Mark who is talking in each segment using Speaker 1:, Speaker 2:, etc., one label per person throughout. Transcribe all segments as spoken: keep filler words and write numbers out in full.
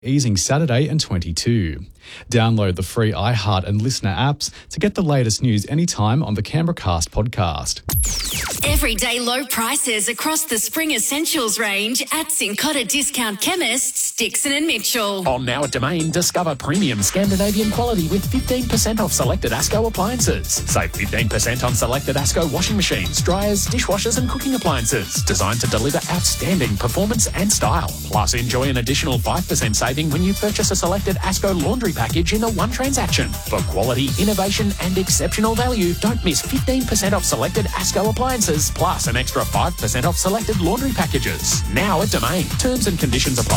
Speaker 1: easing Saturday and twenty-two. Download the free iHeart and Listener apps to get the latest news anytime on the Canberra Cast podcast.
Speaker 2: Everyday low prices across the Spring Essentials range at Cincotta Discount Chemists, Dixon and Mitchell.
Speaker 3: On now at Domain, discover premium Scandinavian quality with fifteen percent off selected ASCO appliances. Save fifteen percent on selected ASCO washing machines, dryers, dishwashers and cooking appliances. Designed to deliver outstanding performance and style. Plus, enjoy an additional five percent saving when you purchase a selected ASCO laundry package in a one transaction. For quality, innovation and exceptional value, don't miss fifteen percent off selected ASCO appliances, plus an extra five percent off selected laundry packages. Now at Domain. Terms and conditions apply.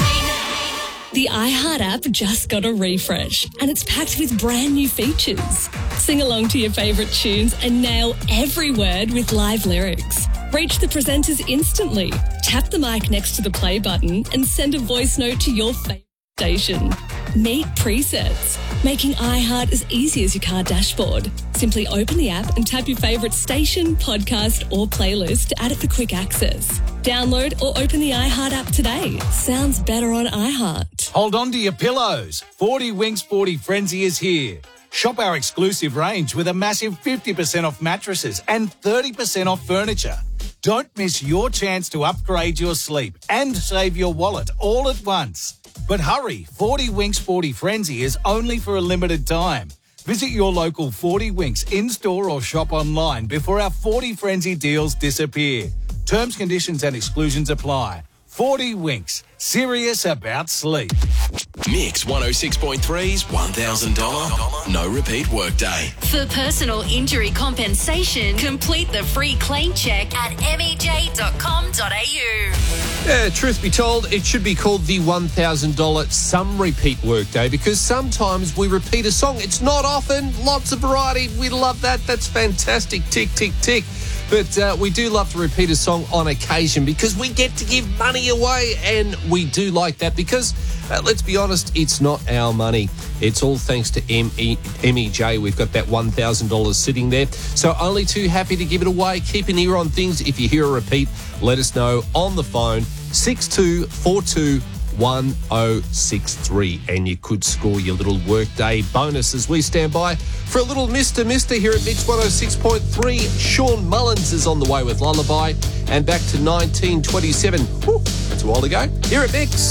Speaker 4: The iHeart app just got a refresh and it's packed with brand new features. Sing along to your favourite tunes and nail every word with live lyrics. Reach the presenters instantly. Tap the mic next to the play button and send a voice note to your favourite station. Meet presets, making iHeart as easy as your car dashboard. Simply open the app and tap your favourite station, podcast or playlist to add it for quick access. Download or open the iHeart app today. Sounds better on iHeart.
Speaker 5: Hold on to your pillows. forty Winks forty Frenzy is here. Shop our exclusive range with a massive fifty percent off mattresses and thirty percent off furniture. Don't miss your chance to upgrade your sleep and save your wallet all at once. But hurry, forty Winks forty Frenzy is only for a limited time. Visit your local forty Winks in-store or shop online before our forty Frenzy deals disappear. Terms, conditions and exclusions apply. forty Winks, serious about sleep.
Speaker 6: Mix one oh six point three's one thousand dollars no repeat workday.
Speaker 2: For personal injury compensation, complete the free claim check at m e j dot com dot a u.
Speaker 7: Yeah, truth be told, it should be called the one thousand dollars some repeat workday because sometimes we repeat a song. It's not often. Lots of variety. We love that. That's fantastic. Tick, tick, tick. But uh, we do love to repeat a song on occasion because we get to give money away, and we do like that because, uh, let's be honest, it's not our money. It's all thanks to M E J. We've got that one thousand dollars sitting there. So only too happy to give it away. Keep an ear on things. If you hear a repeat, let us know on the phone, six two four two one oh six three, and you could score your little workday bonus as we stand by for a little Mister Mister here at Mix one oh six point three. Sean Mullins is on the way with Lullaby, and back to nineteen twenty-seven. Whew, that's a while ago. Here at Mix.